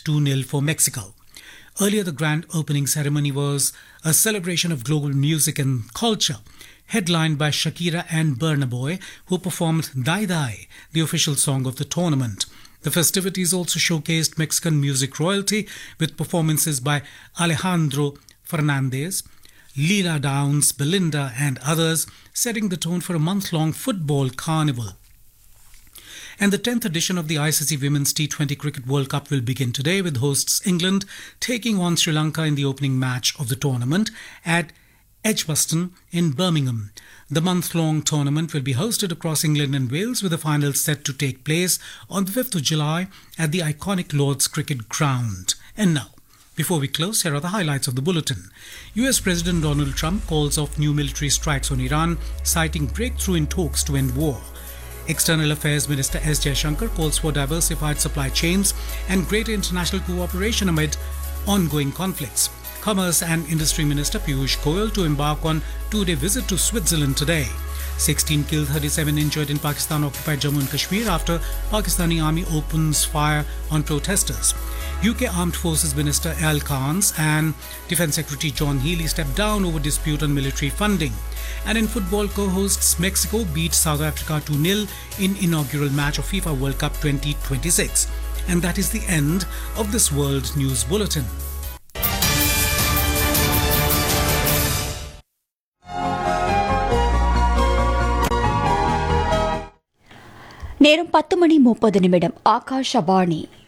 2-0 for Mexico. Earlier, the grand opening ceremony was a celebration of global music and culture, headlined by Shakira and Burna Boy, who performed Dai Dai, the official song of the tournament. The festivities also showcased Mexican music royalty with performances by Alejandro Fernandez, Leela Downs, Belinda, and others, setting the tone for a month-long football carnival. And the 10th edition of the ICC Women's T20 Cricket World Cup will begin today with hosts England taking on Sri Lanka in the opening match of the tournament at Edgbaston in Birmingham. The month-long tournament will be hosted across England and Wales, with the final set to take place on the 5th of July at the iconic Lord's Cricket Ground. And now, before we close, here are the highlights of the bulletin. US President Donald Trump calls off new military strikes on Iran, citing breakthrough in talks to end war. External Affairs Minister S. Jaishankar calls for diversified supply chains and greater international cooperation amid ongoing conflicts. Commerce and Industry Minister Piyush Goyal to embark on two-day visit to Switzerland today. 16 killed, 37 injured in Pakistan-occupied Jammu and Kashmir after Pakistani army opens fire on protesters. UK Armed Forces Minister Al Khans and Defence Secretary John Healey stepped down over dispute on military funding. And in football, co-hosts Mexico beat South Africa 2-0 in inaugural match of FIFA World Cup 2026. And that is the end of this World News Bulletin. நேரம் 10:30 ஆகாஷவாணி.